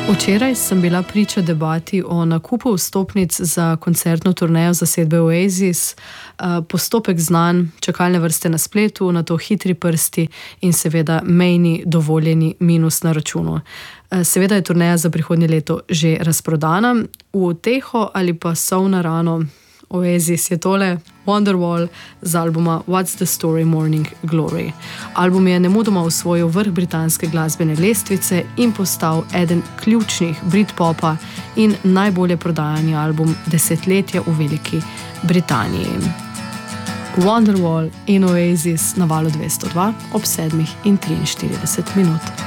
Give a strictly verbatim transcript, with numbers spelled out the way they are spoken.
Včeraj sem bila priča debati o nakupu vstopnic za koncertno turnejo zasedbe Oasis. Postopek znan, čakalne vrste na spletu, nato hitri prsti in seveda mejni dovoljeni minus na računu. Seveda je turneja za prihodnje leto že razprodana. V uteho ali pa sol na rano Oasis je tole Wonderwall z albuma What's the Story Morning Glory. Album je nemudoma osvojil vrh britanske glasbene lestvice in postal eden ključnih Britpopa in najbolje prodajani album desetletja v Veliki Britaniji. Wonderwall in Oasis na valu dvesto dva ob sedmih in triinštirideset minut.